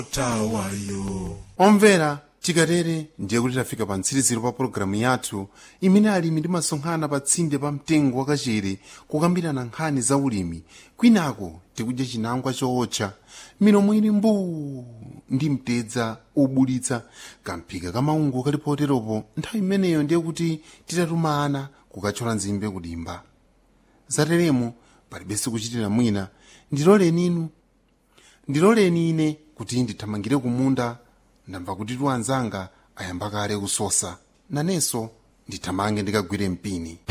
tawayo. Omvera chikatere ndiye kuti tafika pa mtsiriziro pa pologalamu yathu imene alimi ndi masonkhana pa tsinde pa mtengo wakachere kukambirana nkhani za ulimi. Kwinako tikudya chinangwa chootcha, milomo ili mbuu ndi mtedza obulitsa, kamphika kamaungu kali poteropo. Nthawi imeneyo ndiye kuti titatuma ana kukathyola nzimbe kudimba. Zateremo palibenso kuchitira mwina. Ndiloleni ine kuti ndithamangire kumunda. Ndamva kuti anzanga ayamba kale kusosa, nanenso ndithamange ndikagwire mpini.